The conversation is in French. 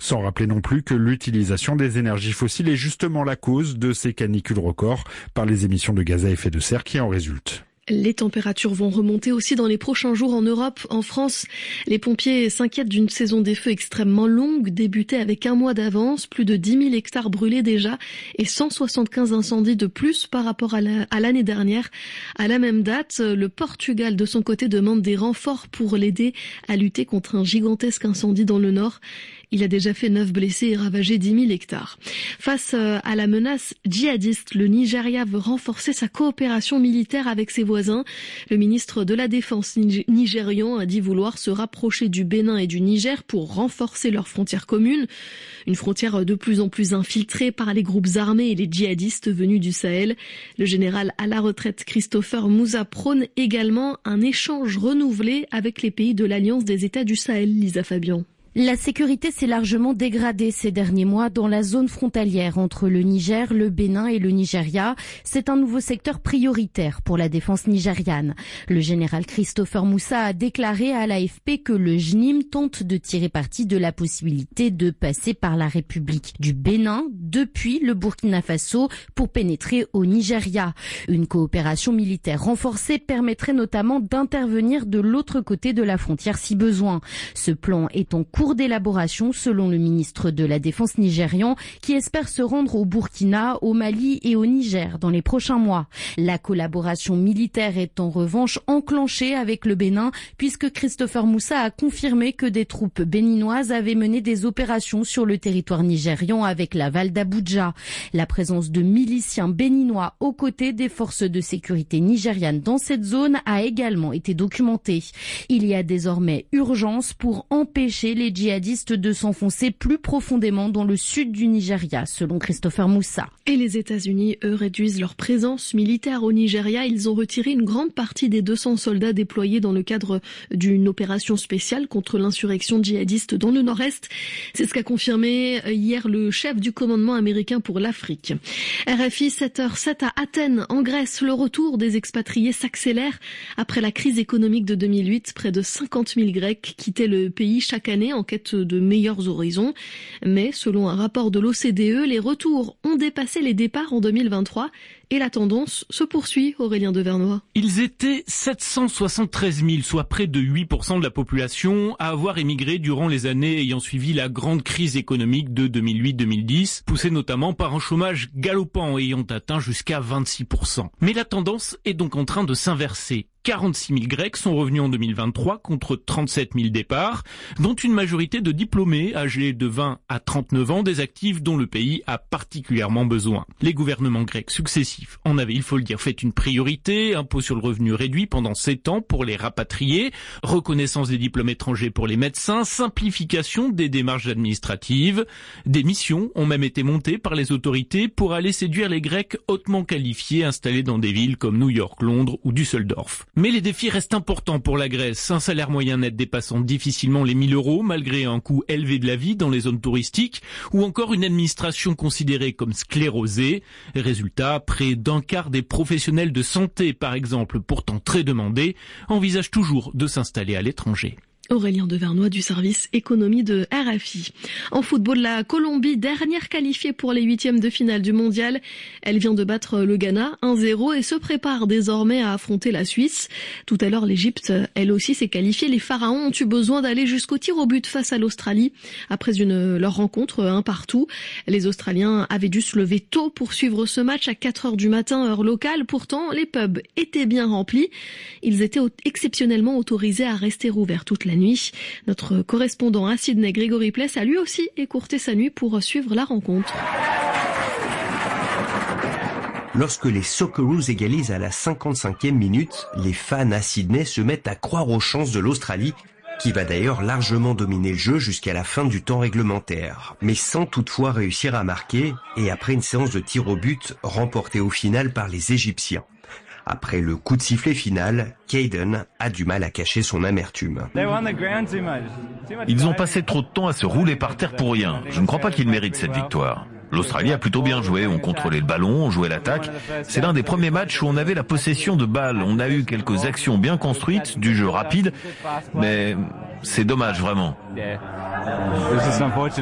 Sans rappeler non plus que l'utilisation des énergies fossiles est justement la cause de ces canicules records par les émissions de gaz à effet de serre qui en résultent. Les températures vont remonter aussi dans les prochains jours en Europe. En France, les pompiers s'inquiètent d'une saison des feux extrêmement longue, débutée avec un mois d'avance, plus de 10 000 hectares brûlés déjà et 175 incendies de plus par rapport à l'année dernière. À la même date, le Portugal, de son côté, demande des renforts pour l'aider à lutter contre un gigantesque incendie dans le nord. Il a déjà fait 9 blessés et ravagé 10 000 hectares. Face à la menace djihadiste, le Nigeria veut renforcer sa coopération militaire avec ses voisins. Le ministre de la Défense nigérian a dit vouloir se rapprocher du Bénin et du Niger pour renforcer leurs frontières communes. Une frontière de plus en plus infiltrée par les groupes armés et les djihadistes venus du Sahel. Le général à la retraite Christopher Moussa prône également un échange renouvelé avec les pays de l'Alliance des États du Sahel, Lisa Fabian. La sécurité s'est largement dégradée ces derniers mois dans la zone frontalière entre le Niger, le Bénin et le Nigeria. C'est un nouveau secteur prioritaire pour la défense nigériane. Le général Christopher Moussa a déclaré à l'AFP que le JNIM tente de tirer parti de la possibilité de passer par la République du Bénin depuis le Burkina Faso pour pénétrer au Nigeria. Une coopération militaire renforcée permettrait notamment d'intervenir de l'autre côté de la frontière si besoin. Ce plan est en cours d'élaboration selon le ministre de la Défense nigérian qui espère se rendre au Burkina, au Mali et au Niger dans les prochains mois. La collaboration militaire est en revanche enclenchée avec le Bénin puisque Christopher Moussa a confirmé que des troupes béninoises avaient mené des opérations sur le territoire nigérian avec l'aval d'Abuja. La présence de miliciens béninois aux côtés des forces de sécurité nigérianes dans cette zone a également été documentée. Il y a désormais urgence pour empêcher les djihadistes de s'enfoncer plus profondément dans le sud du Nigeria, selon Christopher Moussa. Et les États-Unis, eux, réduisent leur présence militaire au Nigeria. Ils ont retiré une grande partie des 200 soldats déployés dans le cadre d'une opération spéciale contre l'insurrection djihadiste dans le nord-est. C'est ce qu'a confirmé hier le chef du commandement américain pour l'Afrique. RFI 7h07 à Athènes, en Grèce. Le retour des expatriés s'accélère. Après la crise économique de 2008, près de 50 000 Grecs quittaient le pays chaque année en quête de meilleurs horizons. Mais selon un rapport de l'OCDE, les retours ont dépassé les départs en 2023 et la tendance se poursuit, Aurélien Devernois. Ils étaient 773 000, soit près de 8% de la population, à avoir émigré durant les années ayant suivi la grande crise économique de 2008-2010, poussée notamment par un chômage galopant ayant atteint jusqu'à 26%. Mais la tendance est donc en train de s'inverser. 46 000 Grecs sont revenus en 2023 contre 37 000 départs, dont une majorité de diplômés âgés de 20 à 39 ans, des actifs dont le pays a particulièrement besoin. Les gouvernements grecs successifs en avaient, il faut le dire, fait une priorité, impôt sur le revenu réduit pendant 7 ans pour les rapatriés, reconnaissance des diplômes étrangers pour les médecins, simplification des démarches administratives. Des missions ont même été montées par les autorités pour aller séduire les Grecs hautement qualifiés installés dans des villes comme New York, Londres ou Düsseldorf. Mais les défis restent importants pour la Grèce. Un salaire moyen net dépassant difficilement les 1 000 € malgré un coût élevé de la vie dans les zones touristiques ou encore une administration considérée comme sclérosée. Résultat, près d'un quart des professionnels de santé, par exemple, pourtant très demandés, envisagent toujours de s'installer à l'étranger. Aurélien Devernois du service économie de RFI. En football, la Colombie, dernière qualifiée pour les 8e de finale du mondial. Elle vient de battre le Ghana 1-0 et se prépare désormais à affronter la Suisse. Tout à l'heure, l'Égypte, elle aussi, s'est qualifiée. Les Pharaons ont eu besoin d'aller jusqu'au tir au but face à l'Australie. Après leur rencontre 1-1, les Australiens avaient dû se lever tôt pour suivre ce match à 4h du matin, heure locale. Pourtant, les pubs étaient bien remplis. Ils étaient exceptionnellement autorisés à rester ouverts toute la nuit. Notre correspondant à Sydney, Grégory Pless, a lui aussi écourté sa nuit pour suivre la rencontre. Lorsque les Socceroos égalisent à la 55e minute, les fans à Sydney se mettent à croire aux chances de l'Australie, qui va d'ailleurs largement dominer le jeu jusqu'à la fin du temps réglementaire, mais sans toutefois réussir à marquer, et après une séance de tir au but remportée au final par les Égyptiens. Après le coup de sifflet final, Caden a du mal à cacher son amertume. Ils ont passé trop de temps à se rouler par terre pour rien. Je ne crois pas qu'ils méritent cette victoire. L'Australie a plutôt bien joué, on contrôlait le ballon, on jouait l'attaque. C'est l'un des premiers matchs où on avait la possession de balle. On a eu quelques actions bien construites, du jeu rapide, mais c'est dommage vraiment.